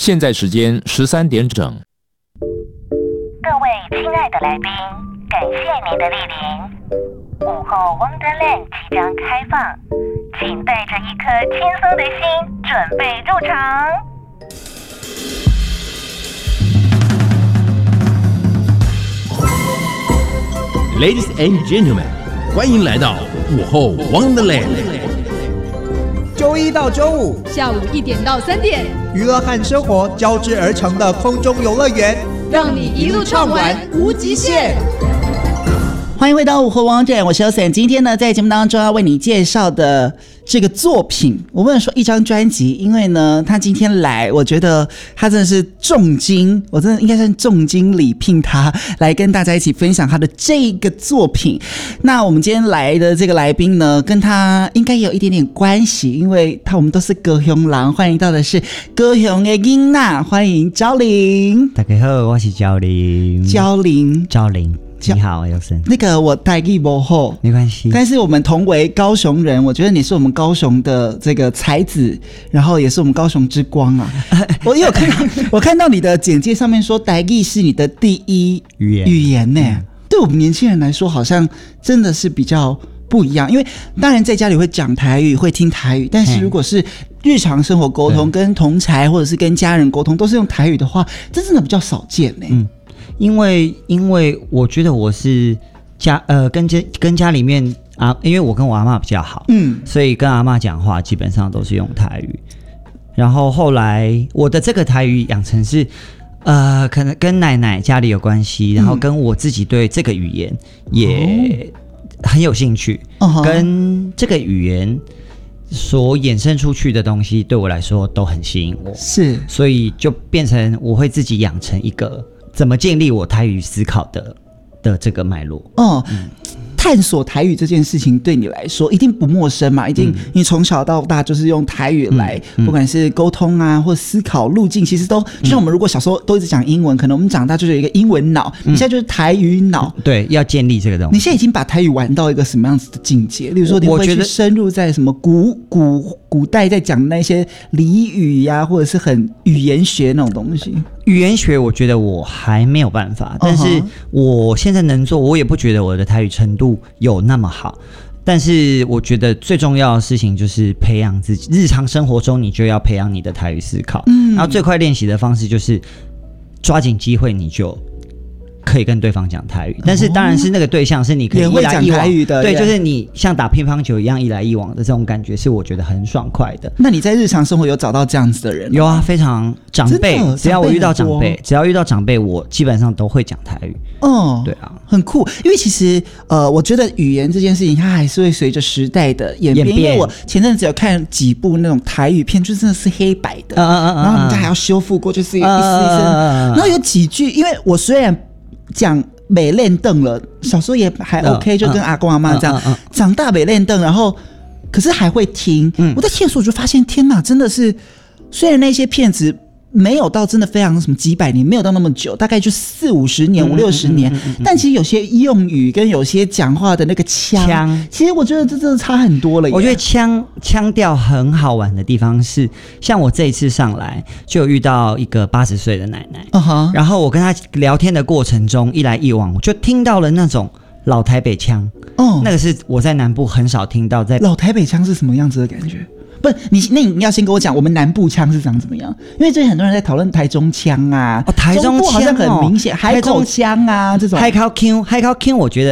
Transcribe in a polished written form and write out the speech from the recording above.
现在时间13点整。 各位亲爱的来宾，感谢您的莅临。午后 Wonderland 即将开放，请带着一颗轻松的心准备入场。 Ladies and gentlemen， 欢迎来到午后 Wonderland。 周一到周五下午1点到3点， 娱乐和生活交织而成的空中游乐园， 让你一路畅玩无极限。 欢迎回到午后 Wonderland， 我是 Elson。今天呢，在节目当中要为你介绍的这个作品，我不能说一张专辑，因为呢，他今天来，我觉得他真的是重金，我真的应该算重金礼聘他来跟大家一起分享他的这个作品。那我们今天来的这个来宾呢，跟他应该有一点点关系，因为我们都是高雄人，欢迎到的是高雄的囡仔，欢迎昭玲。 大家好，我是昭玲。 昭玲。 你好，Elson。 那个我台语不好， 没关系。 但是我们同为高雄人，我觉得你是我们高雄的这个才子，然后也是我们高雄之光啊！我看到你的简介上面说台语是你的第一语言呢。对我们年轻人来说，好像真的是比较不一样。因为当然在家里会讲台语，会听台语，但是如果是日常生活沟通，跟同儕或者是跟家人沟通，都是用台语的话，这真的比较少见呢。 因为我觉得我是跟家里面因为我跟我阿嬷比较好，所以跟阿嬷讲话基本上都是用台语。然后后来我的这个台语养成是可能跟奶奶家里有关系，然后跟我自己对这个语言也很有兴趣，跟这个语言所衍生出去的东西对我来说都很吸引我， 是， 所以就变成我会自己养成一个怎么建立我台语思考的这个脉络。探索台语这件事情对你来说一定不陌生嘛，一定你从小到大就是用台语来，不管是沟通啊或思考路径，其实都就像我们如果小时候都一直讲英文，可能我们长大就是有一个英文脑，你现在就是台语脑。 对，要建立这个东西。 你现在已经把台语玩到一个什么样子的境界？例如说，你会去深入在什么古代在讲那些俚语呀，或者是很语言学那种东西。 语言学我觉得我还没有办法，但是我现在能做，我也不觉得我的台语程度有那么好，但是我觉得最重要的事情就是培养自己，日常生活中你就要培养你的台语思考，然后最快练习的方式就是抓紧机会你就可以跟对方讲台语，但是当然是那个对象是你可以一来一往的，对，就是你像打乒乓球一样一来一往的这种感觉，是我觉得很爽快的。 那你在日常生活有找到这样子的人吗？ 有啊，非常长辈，只要我遇到长辈，我基本上都会讲台语。对啊， 很酷。因为其实我觉得语言这件事情，它还是会随着时代的演变。因为我前阵子有看几部那种台语片，就真的是黑白的，然后人家还要修复过，就是一丝一丝。然后有几句，因为我虽然讲没练凳了，小时候也还 OK，就跟阿公阿妈这样。长大没练凳，然后可是还会听。我在听的时候我就发现，天哪，真的是，虽然那些片子没有到真的非常什么几百年，没有到那么久，大概就40-50年、50-60年，但其实有些用语跟有些讲话的那个腔，其实我觉得这真的差很多了耶。 我觉得腔调很好玩的地方是，像我这一次上来就有遇到一个80岁的奶奶，然后我跟她聊天的过程中，一来一往，我就听到了那种老台北腔，那个是我在南部很少听到。在老台北腔是什么样子的感觉？不是你要先跟我讲我们南部腔是长怎么样，因为最近很多人在讨论台中腔啊， 台中腔好像很明显，海口腔啊这种。 海口腔我觉得